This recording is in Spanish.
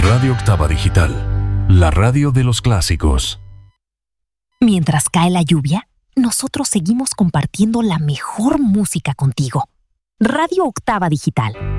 Radio Octava Digital, la radio de los clásicos. Mientras cae la lluvia, nosotros seguimos compartiendo la mejor música contigo. Radio Octava Digital.